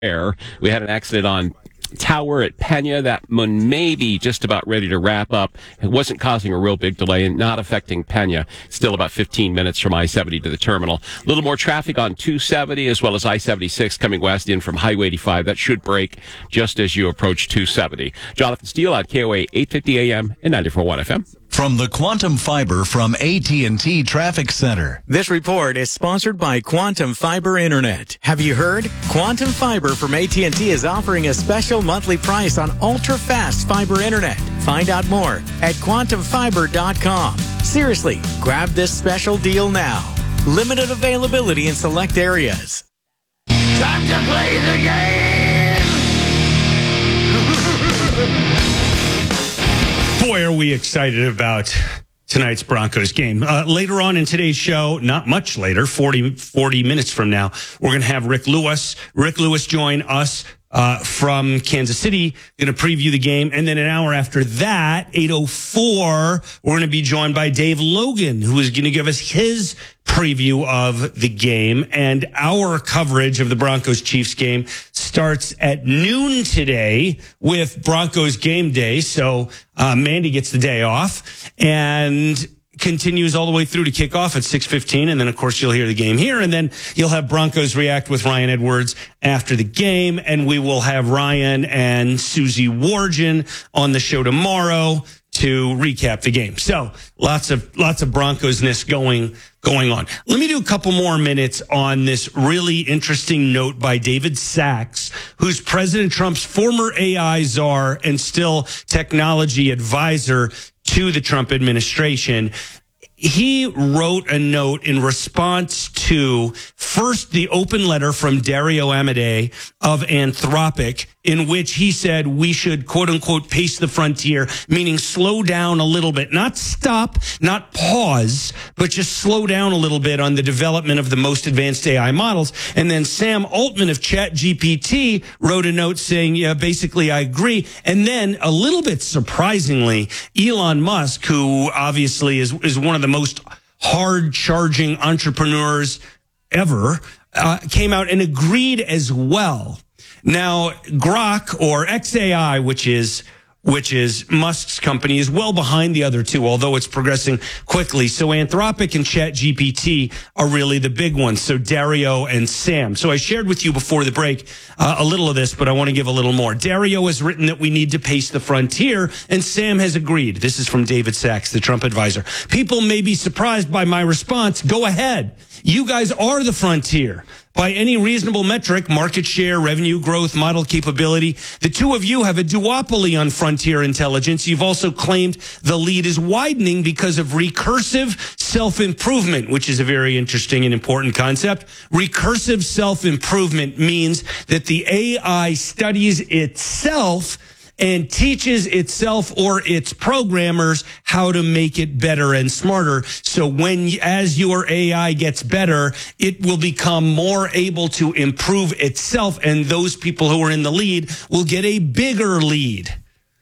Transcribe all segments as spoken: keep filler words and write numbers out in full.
Air. We had an accident on Tower at Pena. That one may be just about ready to wrap up. It wasn't causing a real big delay and not affecting Pena. Still about fifteen minutes from I seventy to the terminal. A little more traffic on two seventy as well as I seventy-six coming west in from Highway eighty-five. That should break just as you approach two seventy. Jonathan Steele on K O A eight fifty A M and ninety-four point one F M. From the Quantum Fiber from A T and T Traffic Center. This report is sponsored by Quantum Fiber Internet. Have you heard? Quantum Fiber from A T and T is offering a special monthly price on ultra-fast fiber internet. Find out more at quantum fiber dot com. Seriously, grab this special deal now. Limited availability in select areas. Time to play the game! Boy, are we excited about tonight's Broncos game. Uh, later on in today's show, not much later, forty, forty minutes from now, we're going to have Rick Lewis. Rick Lewis join us uh, from Kansas City, going to preview the game. And then an hour after that, eight oh four, we're going to be joined by Dave Logan, who is going to give us his preview of the game. And our coverage of the Broncos-Chiefs game starts at noon today with Broncos game day. So uh, Mandy gets the day off and continues all the way through to kick off at six fifteen. And then, of course, you'll hear the game here. And then you'll have Broncos React with Ryan Edwards after the game. And we will have Ryan and Susie Wargen on the show tomorrow to recap the game. So lots of lots of Broncos-ness going going on. Let me do a couple more minutes on this really interesting note by David Sachs, who's President Trump's former A I czar and still technology advisor to the Trump administration. He wrote a note in response to, first, the open letter from Dario Amodei of Anthropic, in which he said we should, quote unquote, pace the frontier, meaning slow down a little bit, not stop, not pause, but just slow down a little bit on the development of the most advanced A I models. And then Sam Altman of ChatGPT wrote a note saying, yeah, basically, I agree. And then a little bit surprisingly, Elon Musk, who obviously is, is one of the most hard charging entrepreneurs ever, uh, came out and agreed as well. Now, Grok or X A I, which is which is Musk's company, is well behind the other two, although it's progressing quickly. So Anthropic and ChatGPT are really the big ones. So Dario and Sam. So I shared with you before the break uh, a little of this, but I want to give a little more. Dario has written that we need to pace the frontier, and Sam has agreed. This is from David Sachs, the Trump advisor. People may be surprised by my response. Go ahead. You guys are the frontier. By any reasonable metric, market share, revenue growth, model capability, the two of you have a duopoly on frontier intelligence. You've also claimed the lead is widening because of recursive self-improvement, which is a very interesting and important concept. Recursive self-improvement means that the A I studies itself and teaches itself or its programmers how to make it better and smarter. So when, as your A I gets better, it will become more able to improve itself, and those people who are in the lead will get a bigger lead.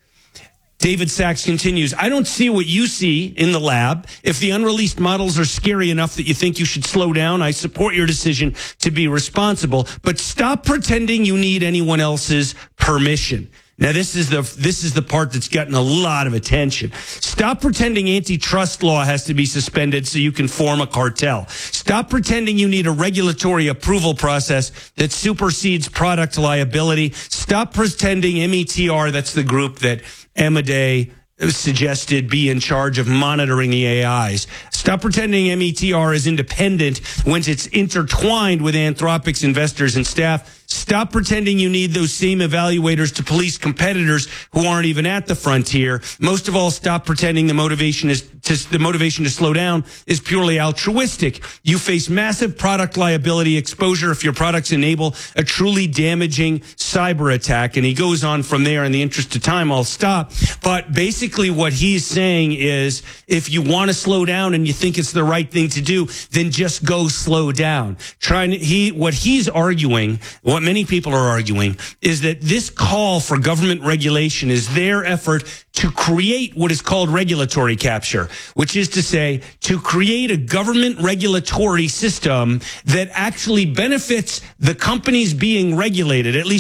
David Sachs continues, I don't see what you see in the lab. If the unreleased models are scary enough that you think you should slow down, I support your decision to be responsible, but stop pretending you need anyone else's permission. Now, this is the this is the part that's gotten a lot of attention. Stop pretending antitrust law has to be suspended so you can form a cartel. Stop pretending you need a regulatory approval process that supersedes product liability. Stop pretending M E T R, that's the group that Amodei suggested be in charge of monitoring the A Is. Stop pretending M E T R is independent when it's intertwined with Anthropic's investors and staff. Stop pretending you need those same evaluators to police competitors who aren't even at the frontier. Most of all, stop pretending the motivation is to, the motivation to slow down is purely altruistic. You face massive product liability exposure if your products enable a truly damaging cyber attack. And he goes on from there. In the interest of time, I'll stop. But basically what he's saying is if you want to slow down and you think it's the right thing to do, then just go slow down. Trying to, he, what he's arguing, what what many people are arguing is that this call for government regulation is their effort to create what is called regulatory capture, which is to say, to create a government regulatory system that actually benefits the companies being regulated, at least